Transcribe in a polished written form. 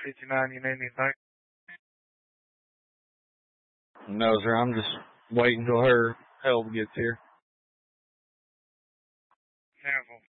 59, you need anything? No, sir. I'm just waiting until her help gets here. Cancel.